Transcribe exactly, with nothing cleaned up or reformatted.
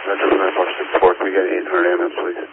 Metro nine four six four, can we get eight hundred ambulance, please?